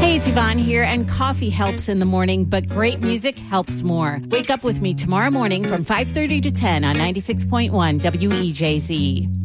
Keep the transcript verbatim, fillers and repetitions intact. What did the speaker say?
Hey, it's Yvonne here, and coffee helps in the morning, but great music helps more. Wake up with me tomorrow morning from five thirty to ten on ninety-six point one W E J Z.